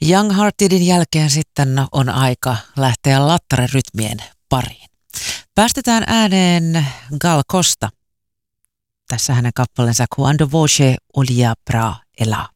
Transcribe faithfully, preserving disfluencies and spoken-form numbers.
Young Heartedin jälkeen sitten on aika lähteä lattarirytmien pariin. Päästetään ääneen Gal Costa. Tässä hänen kappaleensa Quando voce olia pra elà.